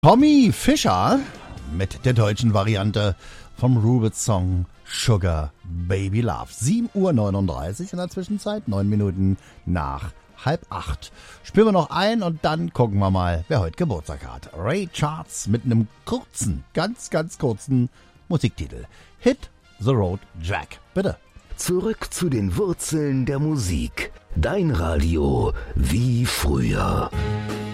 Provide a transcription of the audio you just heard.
Tommy Fischer mit der deutschen Variante vom Rubens-Song Sugar Baby Love. 7:39 Uhr in der Zwischenzeit, 9 Minuten nach 7:30. Spielen wir noch ein und dann gucken wir mal, wer heute Geburtstag hat. Ray Charles mit einem kurzen, ganz kurzen Musiktitel. Hit the Road Jack. Bitte. Zurück zu den Wurzeln der Musik. Dein Radio wie früher.